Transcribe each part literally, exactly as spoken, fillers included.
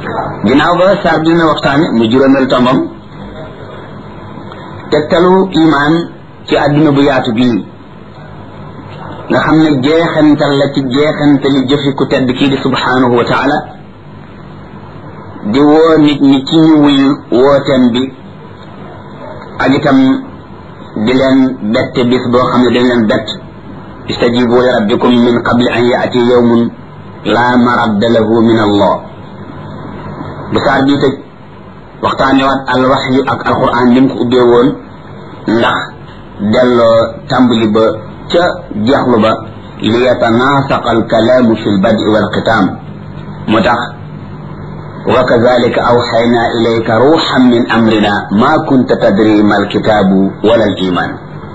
ginnaaw ba saar bi dina waxtaane mu juróomeel tombam tegtalu imaan ci àdduna bu yaatu bii nga xam ne jeexantal la ci jeexantali jëfi ku tedd kii di subhanahu wa taala di woo nit ñi ci ñu wuyu wooteem bi ak itam di leen bette bis boo xam ne dañ leen bett istajibu li rabbikum min qabli an yaati yawmun la maradda lahu min allah bu saar bii tëj waxtaane waat al waxyu ak alquran lim ko ubbee woon ndax delloo tàmbali ba ca jeexlu ba li yatanaasaqa alkalaamu fi lbadi walxitaam moo tax wa kazalika awxayna ilayka ruuxan min amrina ma kunta tadri ma alkitaabu wala al iman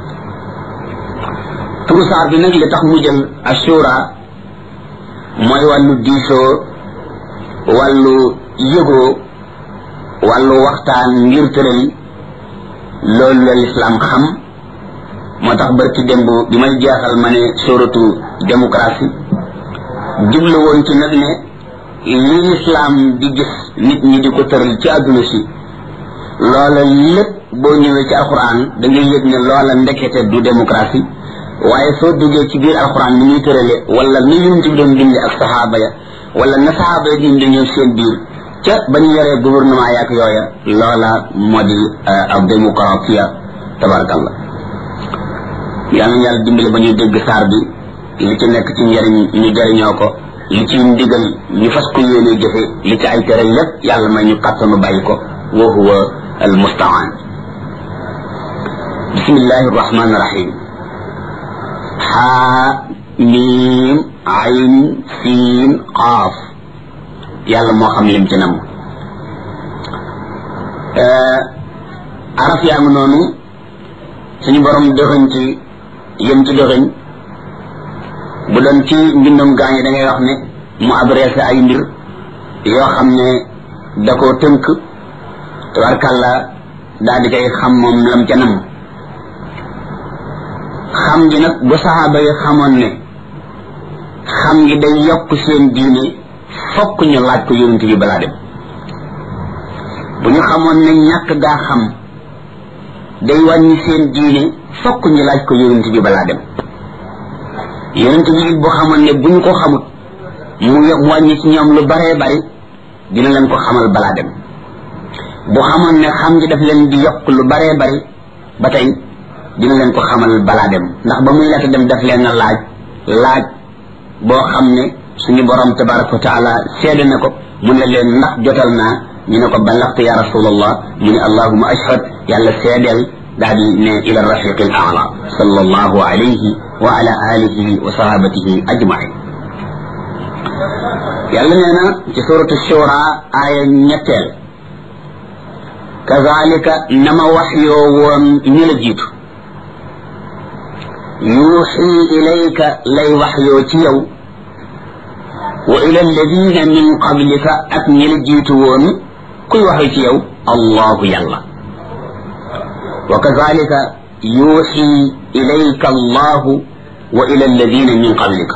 turu saar bi nag li tax mu jël ashura mooy wàllu diisoo wàllu yëgoo wàllu waxtaan ngir tëral loolu la lislaam xam moo tax barki démb bi may jeexal ma ne suratu démocratie jublu woon ci nag ne li lislaam di gis nit ñi di ko tëral ci àdduna si loola lépp boo ñëwee ci alquran da ngay yëg ne loola ndekete du démocratie waaye soo duggee ci biir alquran ni ñuy tërale wala ni yonent bi doon dindi ak saxaaba ya wala na saxaaba ya dindi ñoom seen biir ca ba ñu yoree gouvernement yaak yooya loola moo di ab démocratie tabarakallah yàlla na yàlla dimbali ba ñuy dégg saar bi li ci nekk ci njariñ ñu jariñoo ko li ci ndigal ñu fas ko yéene jëfe li ci ay tere lépp yàlla may ñu kàttanu bàyyi ko wa huwa al mustaan bismillahi arrahmani irrahim xaa miim ayn siin qaaf yàlla moo xam lim ci nam araf yaa ngi noonu suñu borom dëxëñ ci yëm ci dëxëñ bu doon ci mbindum gaañi da ngay wax ne mu adressé ay mbir yoo xam ne da koo tënk tabarkàlla daal di koy xam moom lam ca nam xam gi nag bu saxaaba yi xamoon ne xam gi day yokk seen diine fokk ñu laaj ko yonent bi balaa dem bu ñu xamoon ne ñàkk gaa xam day wàññi seen diine fokk ñu laaj ko yonent bi balaa dem yonent bi bu xamoon ne bu ñu ko xamut mu wàññi ci ñoom lu baree bari dina leen ko xamal balaa dem bu xamoon ne xam ngi daf leen di yokk lu baree bari ba tey dina leen ko xamal balaa dem ndax ba muy laata dem daf leen a laaj laaj boo xam ne suñu borom tabaraka wa taala seede na ko mu ne leen ndax jotal naa ñu ne ko balaxtu ya rasulallah mu ne allahuma ashhad yàlla seedeel daal di ne ila rafiqi al aala sallallahu alayhi wa ala alihi wa sahabatihi ajmain yàlla nee na ci suratu shura aaya ñetteel kazalika nama wax yoo woon ñu la jiitu yuuxi ilayka lay wax yoo ci yow wa ila alladina min qablika ak ñi la jiitu woon kuy waxee ci yow allahu yàlla wa kazalika yuuxi ilayka allahu wa ila alladina min qablika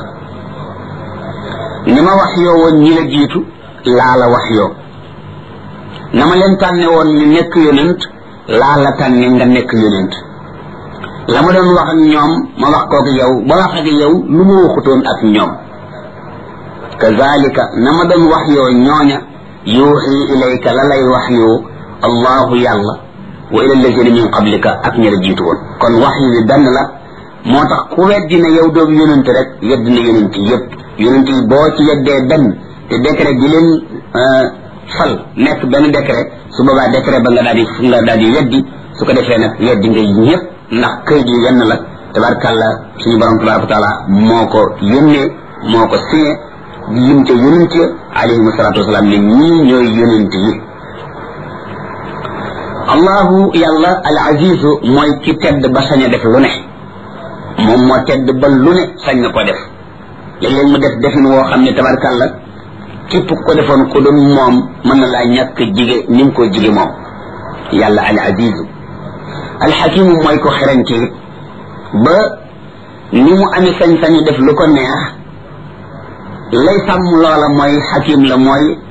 ni ma wax yoo woon ñi la jiitu laa la wax yoo na ma leen tànne woon ñu nekk yonent laa la tànne nga nekk yonent la ma doon wax ak ñoom ma wax kook yow ba wax ak yow lu ma waxutoon ak ñoom kazalika na ma doon wax yoo ñooña yuuxi ilayka la lay wax yoo allahu yàlla wa ila alladina min qablika ak ñi la jiitu woon kon wax yi benn la moo tax ku weddi ne yow doomu yonent rek weddi na yonent yëpp yonent yi boo ci weddee benn te décret bi leen fal nekk benn décret su boobaa décret ba nga daal di nga daal di weddi su ko defee nag weddi nga ñëpp ndax këyit yi yenn la tabarkàlla suñu borom tabaraka wa taala moo ko yónnee moo ko signé lim ca yonent ya alayhim salaatu wasalaam ne ñii ñooy yonent yi allahu yàlla al azizu mooy ki tedd ba sañ a def lu ne moom moo tedd ba lu ne sañ na ko def léeg-léeg mu def defin woo xam ne tabarkàlla képp ko defoon ko doon moom mën na laa ñàkk jige ni mu ko jige moom yàlla al azizu al hakimu mooy ko xerañte ba ni mu amee sañ-sañu def lu ko neex lay sàmm loola mooy hakim la mooy